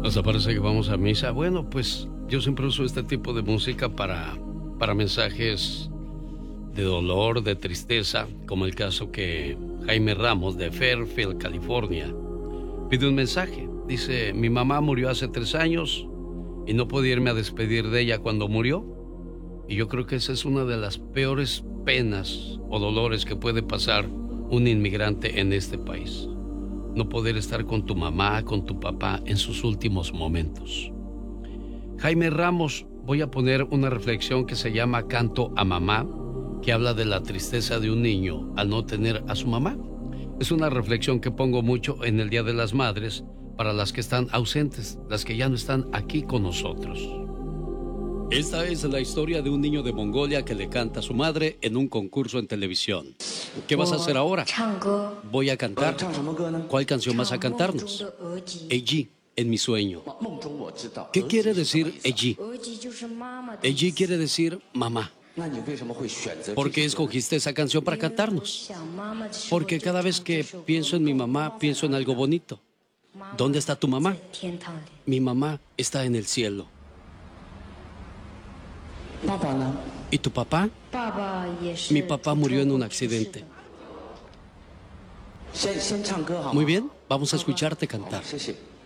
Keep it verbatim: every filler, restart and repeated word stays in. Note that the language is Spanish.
Hasta parece que vamos a misa. Bueno, pues yo siempre uso este tipo de música para, para mensajes de dolor, de tristeza, como el caso que Jaime Ramos de Fairfield, California, pide un mensaje. Dice, mi mamá murió hace tres años y no pude irme a despedir de ella cuando murió. Y yo creo que esa es una de las peores penas o dolores que puede pasar un inmigrante en este país. No poder estar con tu mamá, con tu papá en sus últimos momentos. Jaime Ramos, voy a poner una reflexión que se llama Canto a Mamá, que habla de la tristeza de un niño al no tener a su mamá. Es una reflexión que pongo mucho en el Día de las Madres para las que están ausentes, las que ya no están aquí con nosotros. Esta es la historia de un niño de Mongolia que le canta a su madre en un concurso en televisión. ¿Qué vas a hacer ahora? Voy a cantar. ¿Cuál canción vas a cantarnos? Eji, en mi sueño. ¿Qué quiere decir Eji? Eji quiere decir mamá. ¿Por qué escogiste esa canción para cantarnos? Porque cada vez que pienso en mi mamá, pienso en algo bonito. ¿Dónde está tu mamá? Mi mamá está en el cielo. ¿Y tu papá? Mi papá murió en un accidente. Muy bien, vamos a escucharte cantar.